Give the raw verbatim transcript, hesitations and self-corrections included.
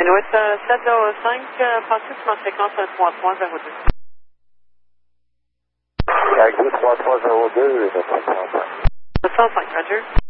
Oui, c'est sept zéro cinq, euh, pensez sur ma fréquence un trois trois zéro deux. Avec deux trois trois zéro deux, et deux cent cinq. deux cent cinq, Roger.